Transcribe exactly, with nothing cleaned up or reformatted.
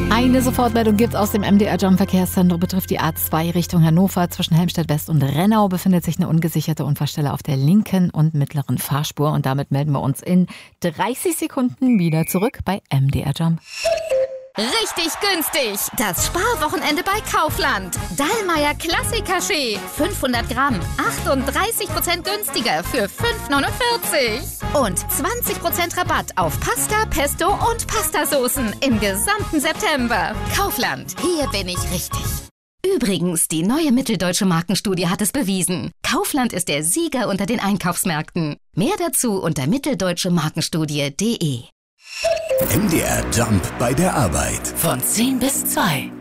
Eine Sofortmeldung gibt es aus dem M D R-Jump-Verkehrszentrum, betrifft die A zwei Richtung Hannover. Zwischen Helmstedt West und Rennau befindet sich eine ungesicherte Unfallstelle auf der linken und mittleren Fahrspur. Und damit melden wir uns in dreißig Sekunden wieder zurück bei M D R-Jump. Richtig günstig! Das Sparwochenende bei Kaufland. Dallmayr Klassik-Kaffee. fünfhundert Gramm. achtunddreißig Prozent günstiger für fünf neunundvierzig. Und zwanzig Prozent Rabatt auf Pasta, Pesto und Pastasoßen im gesamten September. Kaufland. Hier bin ich richtig. Übrigens, die neue Mitteldeutsche Markenstudie hat es bewiesen. Kaufland ist der Sieger unter den Einkaufsmärkten. Mehr dazu unter mitteldeutsche markenstudie punkt de. M D R Jump bei der Arbeit. Von zehn bis zwei.